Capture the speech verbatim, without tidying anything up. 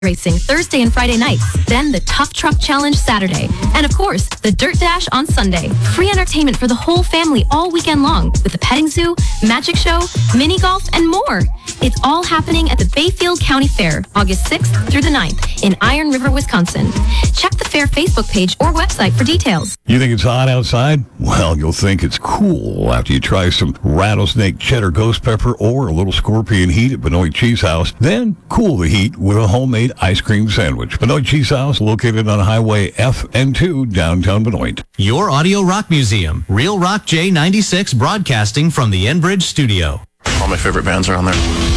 Racing Thursday and Friday nights. Then the Tough Truck Challenge Saturday. And of course, the Dirt Dash on Sunday. Free entertainment for the whole family all weekend long with the petting zoo, magic show, mini golf, and more. It's all happening at the Bayfield County Fair, August sixth through the ninth in Iron River, Wisconsin. Check the fair Facebook page or website for details. You think it's hot outside? Well, you'll think it's cool after you try some rattlesnake cheddar ghost pepper or a little scorpion heat at Benoit Cheese House. Then cool the heat with a homemade ice cream sandwich. Benoit Cheese House, located on Highway F N two, downtown Benoit. Your Audio Rock Museum. Real Rock J ninety-six broadcasting from the Enbridge studio. All my favorite bands are on there.